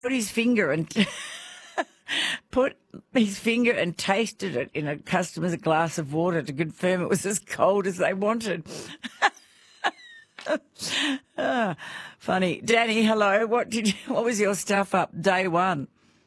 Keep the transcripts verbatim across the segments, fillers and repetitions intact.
put his finger and put his finger and tasted it in a customer's glass of water to confirm it was as cold as they wanted. ah, funny. Danny, hello. What did you, what was your stuff up day one?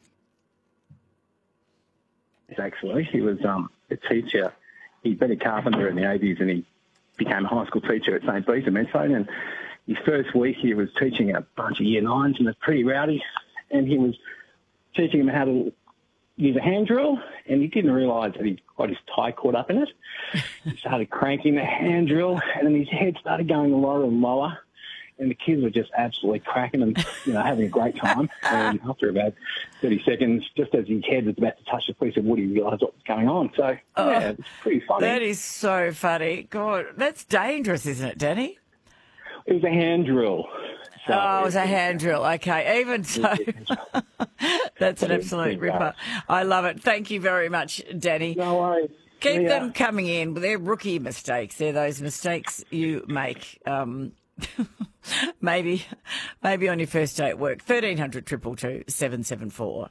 Actually, he was um, a teacher. He'd been a carpenter in the eighties and he became a high school teacher at St Bees in Medford. And his first week he was teaching a bunch of year nines and they're pretty rowdy. And he was teaching them how to use a hand drill, and he didn't realise that he'd got his tie caught up in it. He started cranking the hand drill, and then his head started going lower and lower, and the kids were just absolutely cracking and, you know, having a great time. And after about thirty seconds, just as his head was about to touch the piece of wood, he realised what was going on. So, oh, yeah, it's pretty funny. That is so funny. God, that's dangerous, isn't it, Danny? It was a hand drill. So oh, it was a hand drill. Okay, even so, that's an absolute ripper. I love it. Thank you very much, Danny. No worries. Keep yeah. them coming in. They're rookie mistakes. They're those mistakes you make. Um, maybe, maybe on your first day at work. thirteen hundred, two two two, seven seven four.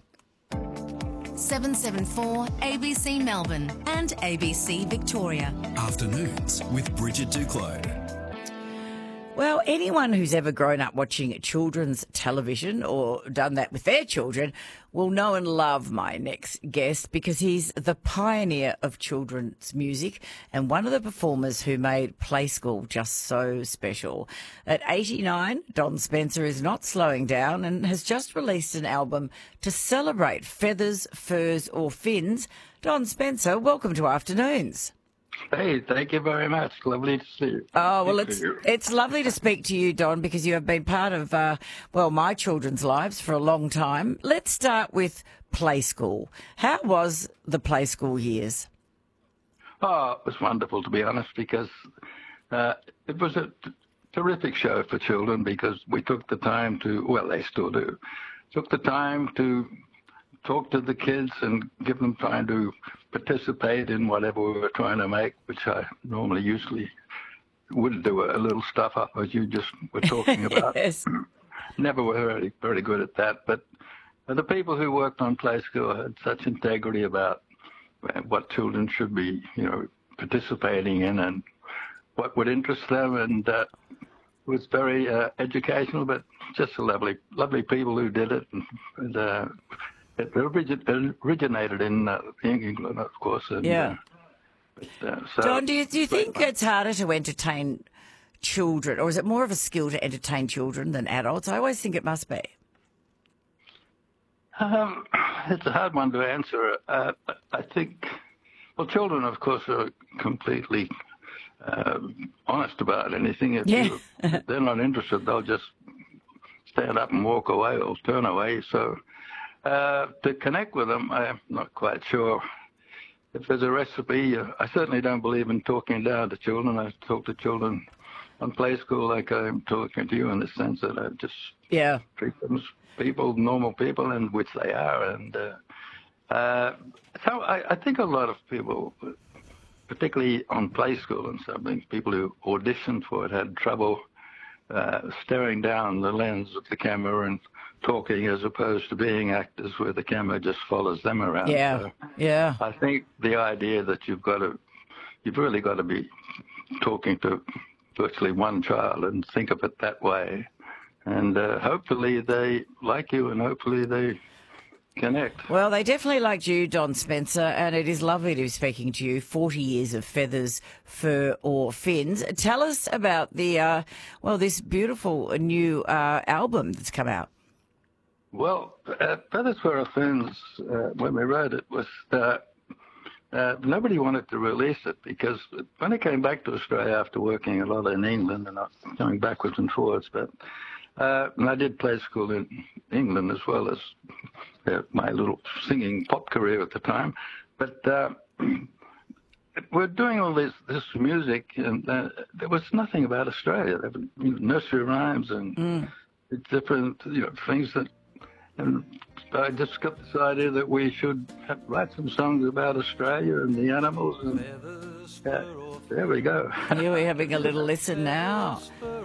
seven seven four A B C Melbourne and A B C Victoria. Afternoons with Bridget Duclos. Well, anyone who's ever grown up watching children's television or done that with their children will know and love my next guest because he's the pioneer of children's music and one of the performers who made Play School just so special. At eighty-nine, Don Spencer is not slowing down and has just released an album to celebrate feathers, furs or fins. Don Spencer, welcome to Afternoons. Hey, thank you very much. Lovely to see you. Oh, well, it's it's lovely to speak to you, Don, because you have been part of, uh, well, my children's lives for a long time. Let's start with Play School. How was the Play School years? Oh, it was wonderful, to be honest, because uh, it was a t- terrific show for children because we took the time to, well, they still do, took the time to talk to the kids and give them time to participate in whatever we were trying to make, which I normally usually would do a little stuff up as you just were talking about. Yes. Never were very, very good at that, but the people who worked on Play School had such integrity about what children should be, you know, participating in and what would interest them, and uh, it was very uh, educational, but just a lovely, lovely people who did it, and, and uh, it originated in uh, England, of course. And, yeah. Uh, but, uh, so Don, do you, do you think it's harder to entertain children, or is it more of a skill to entertain children than adults? I always think it must be. Um, it's a hard one to answer. Uh, I think, well, children, of course, are completely uh, honest about anything. If yeah. you, if they're not interested, they'll just stand up and walk away or turn away. So uh, to connect with them, I'm not quite sure if there's a recipe. Uh, I certainly don't believe in talking down to children. I talk to children on Play School like I'm talking to you in the sense that I just yeah. treat them as people, normal people, and which they are. And uh, uh, so I, I think a lot of people, particularly on Play School and something, people who auditioned for it had trouble uh, staring down the lens of the camera and talking as opposed to being actors where the camera just follows them around. Yeah, so yeah. I think the idea that you've got to, you've really got to be talking to virtually one child and think of it that way. And uh, hopefully they like you and hopefully they connect. Well, they definitely liked you, Don Spencer, and it is lovely to be speaking to you. forty years of feathers, fur or fins. Tell us about the, uh, well, this beautiful new uh, album that's come out. Well, uh, Feathers, Fur or Fins, uh, when we wrote it, was uh, uh, nobody wanted to release it because when I came back to Australia after working a lot in England and not going backwards and forwards, but Uh, and I did Play School in England as well as uh, my little singing pop career at the time. But uh, we're doing all this this music, and uh, there was nothing about Australia. There were you know, nursery rhymes and mm. different you know things that. And I just got this idea that we should have, write some songs about Australia and the animals, and uh, there we go. Here we're having a little listen now.